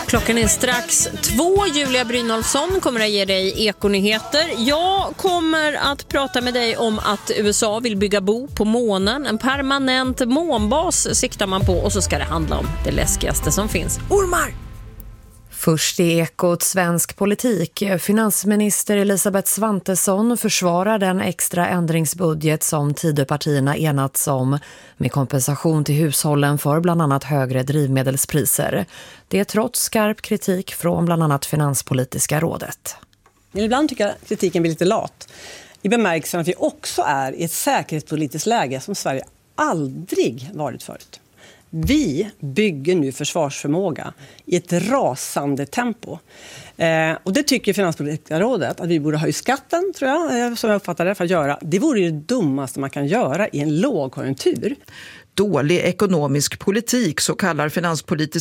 Klockan är strax 2. Julia Brynolfsson kommer att ge dig ekonyheter. Jag kommer att prata med dig om att USA vill bygga bo på månen. En permanent månbas siktar man på, och så ska det handla om det läskigaste som finns. Ormar! Först i Ekot svensk politik. Finansminister Elisabeth Svantesson försvarar den extra ändringsbudget som Tidöpartierna enats om med kompensation till hushållen för bland annat högre drivmedelspriser. Det är trots skarp kritik från bland annat Finanspolitiska rådet. Ibland tycker jag att kritiken blir lite lat. I bemärkelsen att vi också är i ett säkerhetspolitiskt läge som Sverige aldrig varit förut. Vi bygger nu försvarsförmåga i ett rasande tempo. Och det tycker Finanspolitiska rådet att vi borde höja skatten, tror jag, som jag uppfattar det, för att göra. Det vore ju det dummaste man kan göra i en lågkonjunktur. Dålig ekonomisk politik, så kallar Finanspolitiska